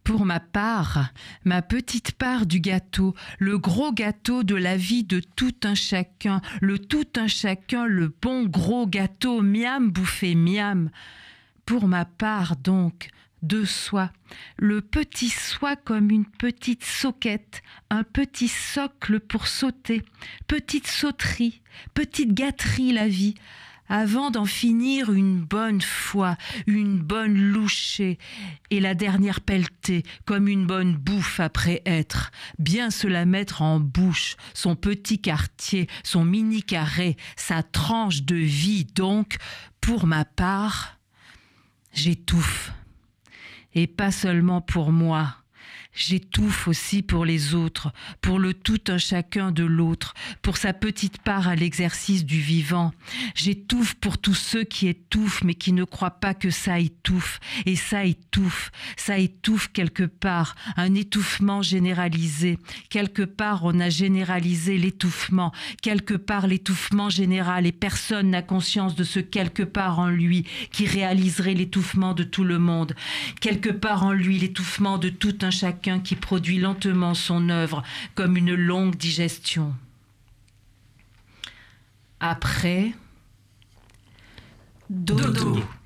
Pour ma part, ma petite part du gâteau, le gros gâteau de la vie de tout un chacun, le tout un chacun, le bon gros gâteau, miam bouffé miam. Pour ma part donc, de soi, le petit soi comme une petite soquette, un petit socle pour sauter, petite sauterie, petite gâterie la vie, avant d'en finir une bonne fois, une bonne louchée, et la dernière pelletée, comme une bonne bouffe après être, bien se la mettre en bouche, son petit quartier, son mini carré, sa tranche de vie donc, pour ma part, j'étouffe. Et pas seulement pour moi. J'étouffe aussi pour les autres, pour le tout un chacun de l'autre, pour sa petite part à l'exercice du vivant. J'étouffe pour tous ceux qui étouffent mais qui ne croient pas que ça étouffe. Et ça étouffe quelque part, un étouffement généralisé. Quelque part on a généralisé l'étouffement, quelque part l'étouffement général et personne n'a conscience de ce quelque part en lui qui réaliserait l'étouffement de tout le monde. Quelque part en lui l'étouffement de tout un chacun qui produit lentement son œuvre comme une longue digestion. Après, dodo.